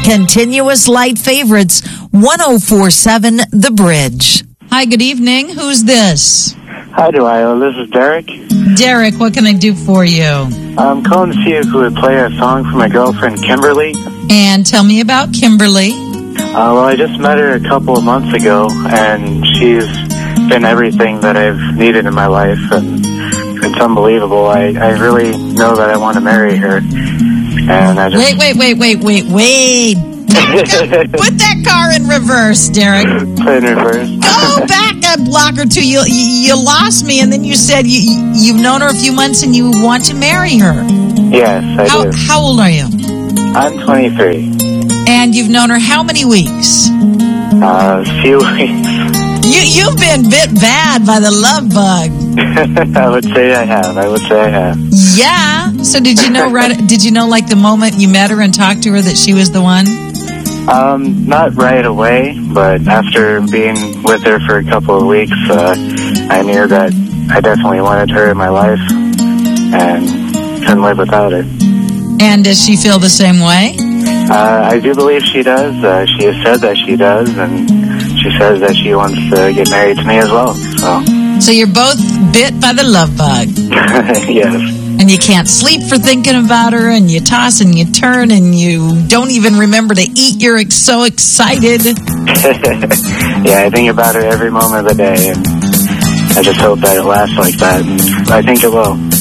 Continuous light favorites, 104.7 The Bridge. Hi, good evening. Who's this? Hi, Delilah. This is Derek. Derek, what can I do for you? I'm calling to see if we would play a song for my girlfriend, Kimberly. And tell me about Kimberly. Well, I just met her a couple of months ago, and she's been everything that I've needed in my life, and it's unbelievable. I really know that I want to marry her, and I just... Wait. Put that car in reverse, Derek. Put it in reverse. Go back a block or two. You lost me, and then you said you've known her a few months and you want to marry her. Yes, I do. How old are you? I'm 23. And you've known her how many weeks? A few weeks. You've been bit bad by the love bug. I would say I have. Yeah. So did you know like the moment you met her and talked to her that she was the one? Not right away, but after being with her for a couple of weeks, I knew that I definitely wanted her in my life and couldn't live without her. And does she feel the same way? I do believe she does. She has said that she does, and she says that she wants to get married to me as well. So you're both bit by the love bug. Yes. And you can't sleep for thinking about her, and you toss and you turn, and you don't even remember to eat. You're so excited. Yeah, I think about her every moment of the day, and I just hope that it lasts like that, and I think it will.